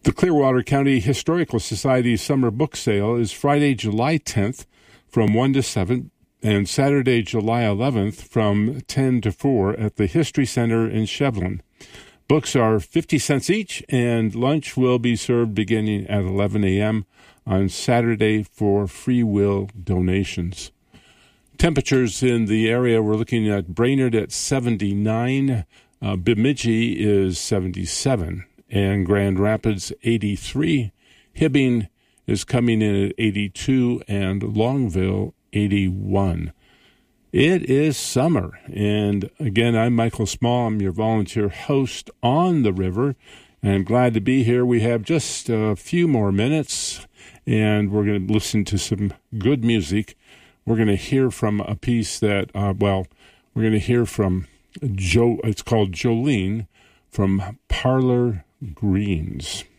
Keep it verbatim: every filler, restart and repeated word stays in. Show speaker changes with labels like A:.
A: The Clearwater County Historical Society Summer Book Sale is Friday, July tenth from one to seven and Saturday, July eleventh from ten to four at the History Center in Shevlin. Books are fifty cents each, and lunch will be served beginning at eleven a.m. on Saturday for free will donations. Temperatures in the area, we're looking at Brainerd at seventy-nine, uh, Bemidji is seventy-seven, and Grand Rapids eighty-three. Hibbing is coming in at eighty-two, and Longville eighty-one. It is summer, and again, I'm Michael Small. I'm your volunteer host on the river, and I'm glad to be here. We have just a few more minutes, and we're going to listen to some good music. We're going to hear from a piece that, uh, well, we're going to hear from Joe. It's called Jolene from Parlor Greens.